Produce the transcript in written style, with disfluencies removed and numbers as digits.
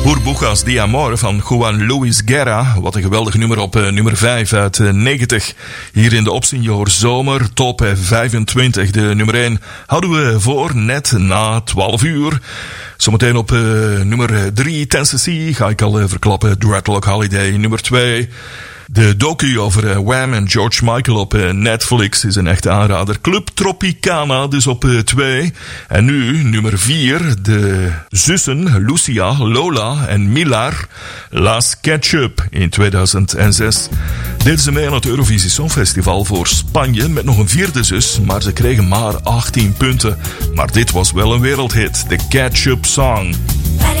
Burbujas de Amor van Juan Luis Guerra. Wat een geweldig nummer op nummer 5 uit 90. Hier in de Opsenior Zomer Top 25. De nummer 1 houden we voor net na 12 uur. Zometeen op nummer 3 Tennessee ga ik al verklappen. Dreadlock Holiday. Nummer 2... De docu over Wham en George Michael op Netflix is een echte aanrader. Club Tropicana dus op 2. En nu nummer 4. De zussen Lucia, Lola en Milar. Las Ketchup in 2006. Deden ze mee aan het Eurovisie Songfestival voor Spanje met nog een 4e zus. Maar ze kregen maar 18 punten. Maar dit was wel een wereldhit. De Ketchup Song.